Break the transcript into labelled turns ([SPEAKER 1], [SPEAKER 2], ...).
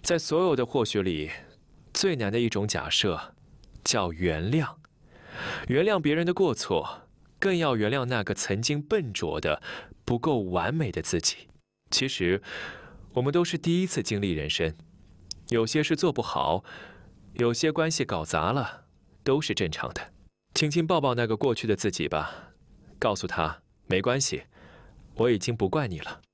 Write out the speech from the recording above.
[SPEAKER 1] 在所有的或许里，最难的一种假设，叫原谅。原谅别人的过错，更要原谅那个曾经笨拙的、不够完美的自己。其实，我们都是第一次经历人生，有些事做不好，有些关系搞砸了，都是正常的。轻轻抱抱那个过去的自己吧，告诉他没关系，我已经不怪你了。